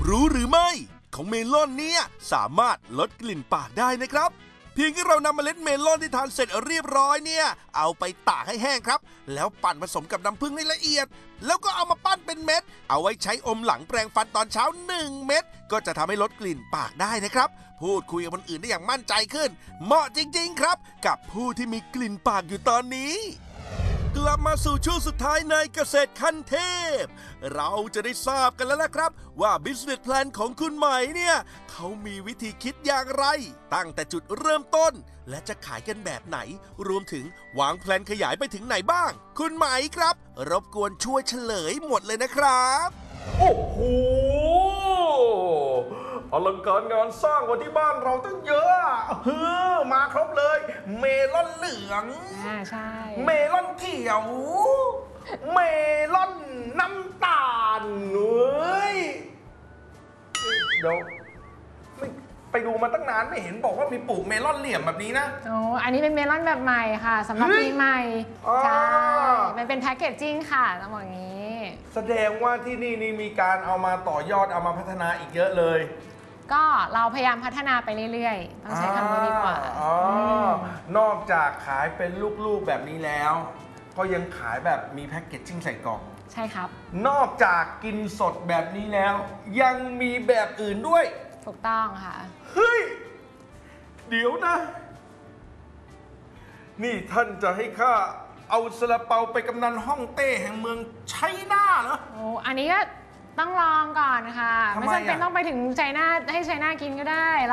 รู้หรือไม่ของเมลอนเนี่ยสามารถลดกลิ่นปากได้นะครับเพียงแค่เรานำเมล็ดเมลอนที่ทานเสร็จเรียบร้อยเนี่ยเอาไปตากให้แห้งครับแล้วปั่นผสมกับน้ำผึ้งให้ละเอียดแล้วก็เอามาปั้นเป็นเม็ดเอาไว้ใช้อมหลังแปรงฟันตอนเช้า1 เม็ดก็จะทำให้ลดกลิ่นปากได้นะครับพูดคุยกับคนอื่นได้อย่างมั่นใจขึ้นเหมาะจริงๆครับกับผู้ที่มีกลิ่นปากอยู่ตอนนี้กลับมาสู่ช่วงสุดท้ายในเกษตรขั้นเทพเราจะได้ทราบกันแล้วนะครับว่า Business Plan ของคุณไหมเนี่ยเขามีวิธีคิดอย่างไรตั้งแต่จุดเริ่มต้นและจะขายกันแบบไหนรวมถึงวางแผนขยายไปถึงไหนบ้างคุณไหมครับรบกวนช่วยเฉลยหมดเลยนะครับโอ้โหอลังการงานสร้างกว่าที่บ้านเราตั้งเยอะมาครบเลยเมลอนเหลืองใช่เมลอนเขียวเมลอนน้ำตาลเฮ้ยเดี๋ยวไม่ไปดูมาตั้งนานไม่เห็นบอกว่ามีปลูกเมลอนเหลี่ยมแบบนี้นะโอ้อันนี้เป็นเมลอนแบบใหม่ค่ะสำหรับปีใหม่ใช่มันเป็นแพ็กเกจจิ้งค่ะต้องบอกอย่างนี้แสดงว่าที่นี่มีการเอามาต่อยอดเอามาพัฒนาอีกเยอะเลยก็เราพยายามพัฒนาไปเรื่อยๆต้องใช้คำนี้ดีกว่านอกจากขายเป็นลูกๆแบบนี้แล้วก็ยังขายแบบมีแพ็กเกจจิ้งใส่กล่องใช่ครับนอกจากกินสดแบบนี้แล้วยังมีแบบอื่นด้วยถูกต้องค่ะเฮ้ยเดี๋ยวนะนี่ท่านจะให้ข้าเอาซาลาเปาไปกำนันฮ่องเต้แห่งเมืองไชน่าเหรอโอ้อันนี้ก็ต้องลองก่อนค่ะไม่จำเป็นต้องไปถึงไชน่าให้ไชน่ากินก็ได้